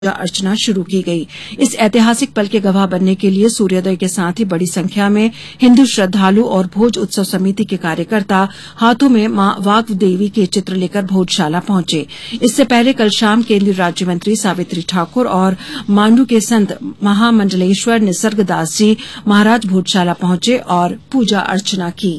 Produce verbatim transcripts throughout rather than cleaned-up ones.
पूजा अर्चना शुरू की गई। इस ऐतिहासिक पल के गवाह बनने के लिए सूर्योदय के साथ ही बड़ी संख्या में हिंदू श्रद्धालु और भोज उत्सव समिति के कार्यकर्ता हाथों में मां वाग्व देवी के चित्र लेकर भोजशाला पहुंचे। इससे पहले कल शाम केंद्रीय राज्य मंत्री सावित्री ठाकुर और मांडू के संत महामंडलेश्वर निसर्गदास जी महाराज भोजशाला पहुंचे और पूजा अर्चना की।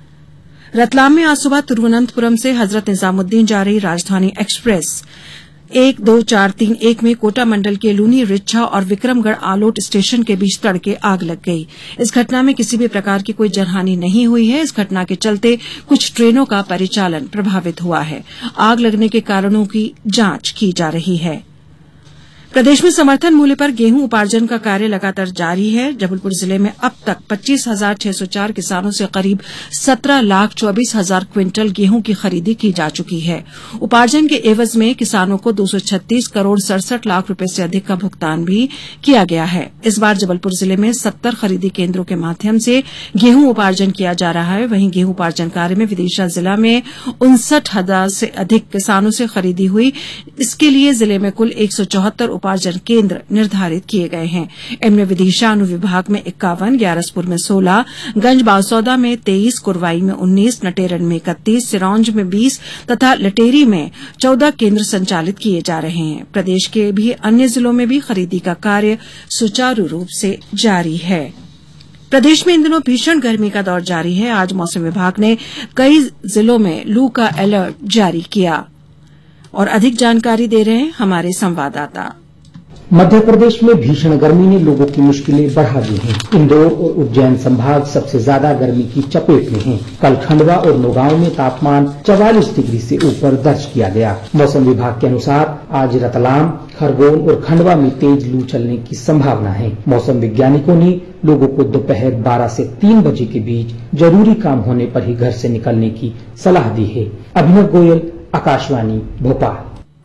रतलाम में आज सुबह तिरुवनंतपुरम से हजरत निजामुद्दीन जा रही राजधानी एक्सप्रेस एक दो चार तीन एक में कोटा मंडल के लूनी रिच्छा और विक्रमगढ़ आलोट स्टेशन के बीच तड़के आग लग गई। इस घटना में किसी भी प्रकार की कोई जनहानि नहीं हुई है। इस घटना के चलते कुछ ट्रेनों का परिचालन प्रभावित हुआ है। आग लगने के कारणों की जांच की जा रही है। प्रदेश में समर्थन मूल्य पर गेहूं उपार्जन का कार्य लगातार जारी है। जबलपुर जिले में अब तक पच्चीस हजार छह सौ चार किसानों से करीब सत्रह लाख चौबीस हजार क्विंटल गेहूं की खरीदी की जा चुकी है। उपार्जन के एवज में किसानों को दो सौ छत्तीस करोड़ सड़सठ लाख रुपए से अधिक का भुगतान भी किया गया है। इस बार जबलपुर जिले में सत्तर खरीदी केंद्रों के माध्यम से गेहूं उपार्जन किया जा रहा है। वहीं गेहूं उपार्जन कार्य में विदिशा जिला में उनसठ हजार से अधिक किसानों से खरीदी हुई। इसके लिए जिले में कुल एक सौ चौहत्तर उपार्जन केंद्र निर्धारित किए गए हैं। इनमें विदिशा अनुविभाग में इक्यावन, ग्यारसपुर में सोलह, गंज बावसौदा में तेईस, कुरवाई में उन्नीस, नटेरन में इकतीस, सिरौंज में बीस तथा लटेरी में चौदह केंद्र संचालित किए जा रहे हैं। प्रदेश के भी अन्य जिलों में भी खरीदी का कार्य सुचारू रूप से जारी है। प्रदेश में इन दिनों भीषण गर्मी का दौर जारी है। आज मौसम विभाग ने कई जिलों में लू का अलर्ट जारी किया और अधिक जानकारी दे रहे हैं हमारे संवाददाता। मध्य प्रदेश में भीषण गर्मी ने लोगों की मुश्किलें बढ़ा दी हैं। इंदौर और उज्जैन संभाग सबसे ज्यादा गर्मी की चपेट में हैं। कल खंडवा और नौगांव में तापमान चवालीस डिग्री से ऊपर दर्ज किया गया। मौसम विभाग के अनुसार आज रतलाम, खरगोन और खंडवा में तेज लू चलने की संभावना है। मौसम वैज्ञानिकों ने लोगों को दोपहर बारह से तीन बजे के बीच जरूरी काम होने पर ही घर से निकलने की सलाह दी है। अभिनव गोयल, आकाशवाणी, भोपाल।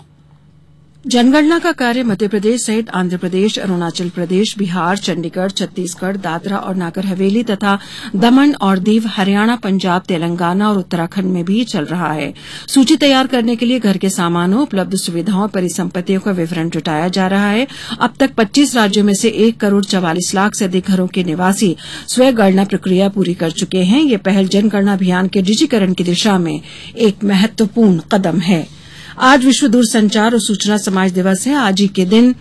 जनगणना का कार्य मध्य प्रदेश सहित आंध्र प्रदेश, अरुणाचल प्रदेश, बिहार, चंडीगढ़, छत्तीसगढ़, दादरा और नागर हवेली तथा दमन और दीव, हरियाणा, पंजाब, तेलंगाना और उत्तराखंड में भी चल रहा है। सूची तैयार करने के लिए घर के सामानों, उपलब्ध सुविधाओं, परिसंपत्तियों का विवरण जुटाया जा रहा है। अब तक पच्चीस राज्यों में से एक करोड़ चवालीस लाख से अधिक घरों के निवासी स्वगणना प्रक्रिया पूरी कर चुके हैं। यह पहल जनगणना अभियान के डिजिटीकरण की दिशा में एक महत्वपूर्ण कदम है। आज विश्व दूरसंचार और सूचना समाज दिवस है। आज ही के दिन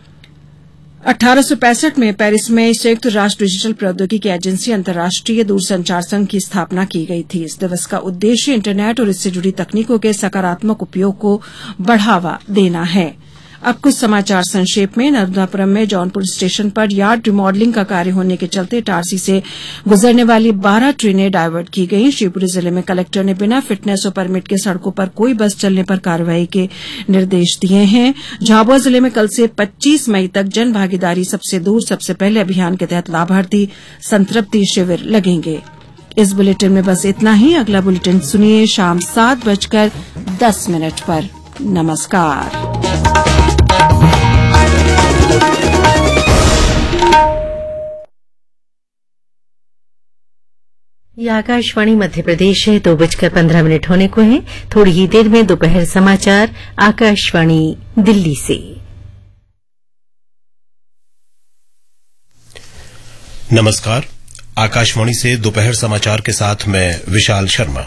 अठारह सौ पैंसठ में पेरिस में संयुक्त राष्ट्र डिजिटल प्रौद्योगिकी एजेंसी अंतर्राष्ट्रीय दूरसंचार संघ की स्थापना की गई थी। इस दिवस का उद्देश्य इंटरनेट और इससे जुड़ी तकनीकों के सकारात्मक उपयोग को बढ़ावा देना है। अब कुछ समाचार संक्षेप में। नर्मदापुरम में जौनपुर स्टेशन पर यार्ड रिमॉडलिंग का कार्य होने के चलते इटारसी से गुजरने वाली बारह ट्रेनें डायवर्ट की गई। शिवपुरी जिले में कलेक्टर ने बिना फिटनेस और परमिट के सड़कों पर कोई बस चलने पर कार्रवाई के निर्देश दिए हैं। झाबुआ जिले में कल से पच्चीस मई तक जन भागीदारी सबसे दूर सबसे पहले अभियान के तहत लाभार्थी संतृप्ति शिविर लगेंगे। इस बुलेटिन में बस इतना ही। अगला बुलेटिन सुनिए शाम सात बजकर दस मिनट पर। नमस्कार। ये आकाशवाणी मध्य प्रदेश है। दो बजकर पंद्रह मिनट होने को हैं। थोड़ी ही देर में दोपहर समाचार आकाशवाणी दिल्ली से। नमस्कार। आकाशवाणी से दोपहर समाचार के साथ मैं विशाल शर्मा।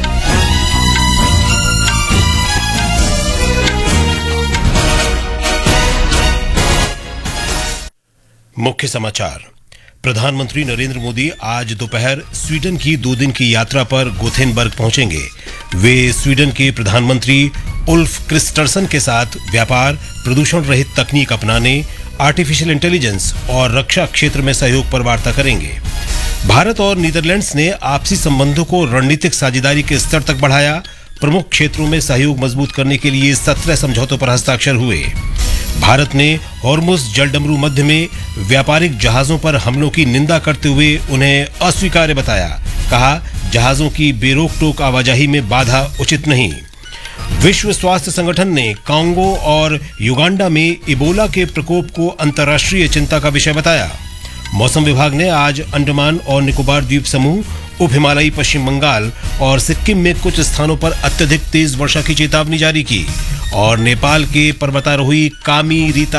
मुख्य समाचार। प्रधानमंत्री नरेंद्र मोदी आज दोपहर स्वीडन की दो दिन की यात्रा पर गोथेनबर्ग पहुंचेंगे। वे स्वीडन के प्रधानमंत्री उल्फ क्रिस्टरसन के साथ व्यापार, प्रदूषण रहित तकनीक अपनाने, आर्टिफिशियल इंटेलिजेंस और रक्षा क्षेत्र में सहयोग पर वार्ता करेंगे। भारत और नीदरलैंड्स ने आपसी संबंधों को रणनीतिक साझेदारी के स्तर तक बढ़ाया। प्रमुख क्षेत्रों में सहयोग मजबूत करने के लिए सत्रह समझौतों पर हस्ताक्षर हुए। भारत ने हॉर्मुज़ जलडमरू मध्य में व्यापारिक जहाजों पर हमलों की निंदा करते हुए उन्हें अस्वीकार्य बताया। कहा, जहाजों की बेरोक टोक आवाजाही में बाधा उचित नहीं। विश्व स्वास्थ्य संगठन ने कांगो और युगांडा में इबोला के प्रकोप को अंतर्राष्ट्रीय चिंता का विषय बताया। मौसम विभाग ने आज अंडमान और निकोबार द्वीप समूह, उप हिमालयी पश्चिम बंगाल और सिक्किम में कुछ स्थानों पर अत्यधिक तेज वर्षा की चेतावनी जारी की और नेपाल के पर्वतारोही कामी रीता